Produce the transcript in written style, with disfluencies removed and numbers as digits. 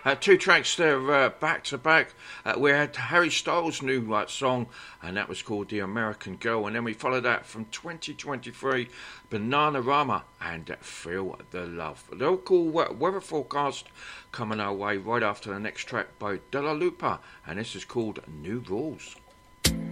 Two tracks there back to back. We had Harry Styles' new song, and that was called The American Girl. And then we followed that from 2023, Bananarama and Feel the Love. The local weather forecast coming our way right after the next track by Della Lupa, and this is called New Rules.